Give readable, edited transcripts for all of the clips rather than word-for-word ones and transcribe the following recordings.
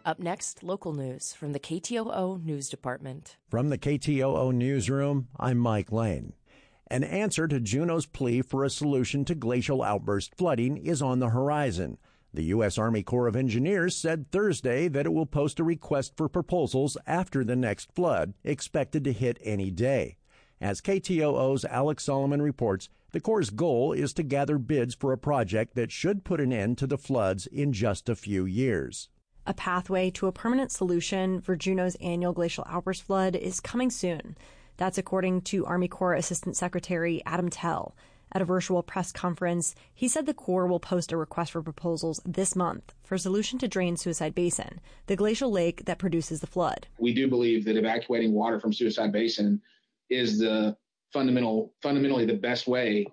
Up next, local news from the KTOO News Department. From the KTOO Newsroom, I'm Mike Lane. An answer to Juneau's plea for a solution to glacial outburst flooding is on the horizon. The U.S. Army Corps of Engineers said Thursday that it will post a request for proposals after the next flood, expected to hit any day. As KTOO's Alex Solomon reports, the Corps' goal is to gather bids for a project that should put an end to the floods in just a few years. A pathway to a permanent solution for Juneau's annual glacial outburst flood is coming soon. That's according to Army Corps Assistant Secretary Adam Tell. At a virtual press conference, he said the Corps will post a request for proposals this month for a solution to drain Suicide Basin, the glacial lake that produces the flood. We do believe that evacuating water from Suicide Basin is the fundamentally the best way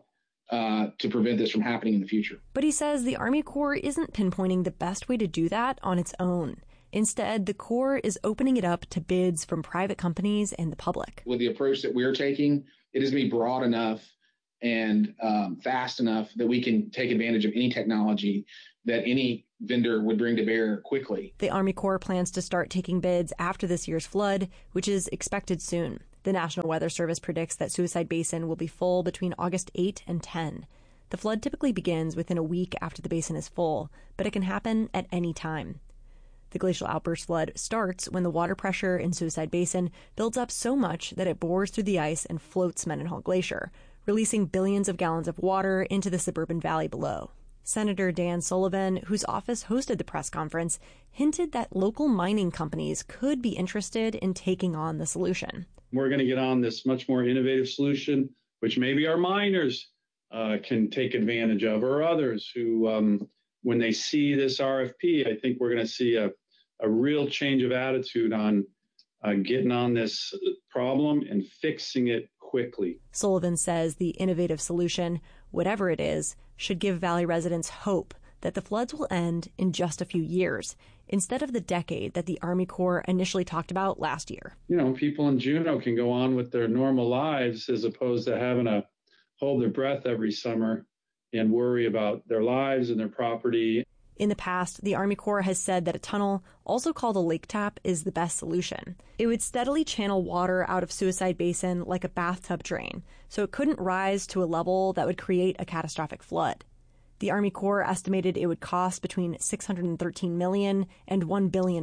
to prevent this from happening in the future. But he says the Army Corps isn't pinpointing the best way to do that on its own. Instead, the Corps is opening it up to bids from private companies and the public. With the approach that we're taking, it is going to be broad enough and fast enough that we can take advantage of any technology that any vendor would bring to bear quickly. The Army Corps plans to start taking bids after this year's flood, which is expected soon. The National Weather Service predicts that Suicide Basin will be full between August 8 and 10. The flood typically begins within a week after the basin is full, but it can happen at any time. The glacial outburst flood starts when the water pressure in Suicide Basin builds up so much that it bores through the ice and floats Mendenhall Glacier, releasing billions of gallons of water into the suburban valley below. Senator Dan Sullivan, whose office hosted the press conference, hinted that local mining companies could be interested in taking on the solution. We're going to get on this much more innovative solution, which maybe our miners can take advantage of, or others who, when they see this RFP, I think we're going to see a real change of attitude on getting on this problem and fixing it quickly. Sullivan says the innovative solution, whatever it is, should give Valley residents hope that the floods will end in just a few years, instead of the decade that the Army Corps initially talked about last year. You know, people in Juneau can go on with their normal lives as opposed to having to hold their breath every summer and worry about their lives and their property. In the past, the Army Corps has said that a tunnel, also called a lake tap, is the best solution. It would steadily channel water out of Suicide Basin like a bathtub drain, so it couldn't rise to a level that would create a catastrophic flood. The Army Corps estimated it would cost between $613 million and $1 billion.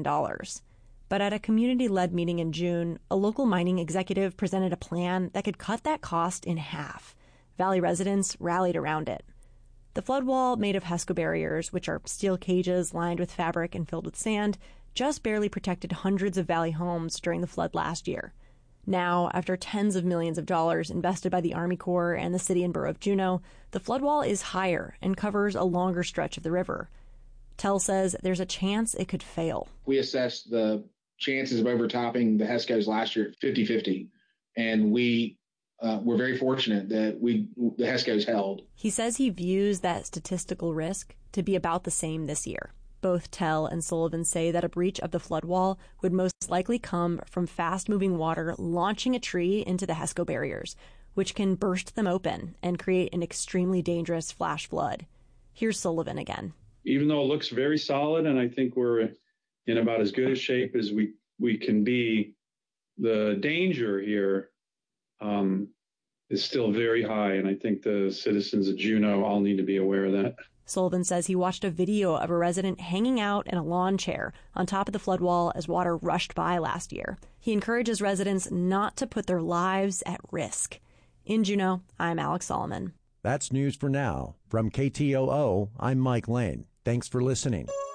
But at a community-led meeting in June, a local mining executive presented a plan that could cut that cost in half. Valley residents rallied around it. The flood wall, made of HESCO barriers, which are steel cages lined with fabric and filled with sand, just barely protected hundreds of Valley homes during the flood last year. Now, after tens of millions of dollars invested by the Army Corps and the city and borough of Juneau, the flood wall is higher and covers a longer stretch of the river. Tell says there's a chance it could fail. We assessed the chances of overtopping the HESCOs last year at 50-50, and we're very fortunate that the HESCOs held. He says he views that statistical risk to be about the same this year. Both Tell and Sullivan say that a breach of the flood wall would most likely come from fast-moving water launching a tree into the HESCO barriers, which can burst them open and create an extremely dangerous flash flood. Here's Sullivan again. Even though it looks very solid, and I think we're in about as good a shape as we can be, the danger here is still very high, and I think the citizens of Juneau all need to be aware of that. Sullivan says he watched a video of a resident hanging out in a lawn chair on top of the flood wall as water rushed by last year. He encourages residents not to put their lives at risk. In Juneau, I'm Alex Solomon. That's news for now. From KTOO, I'm Mike Lane. Thanks for listening.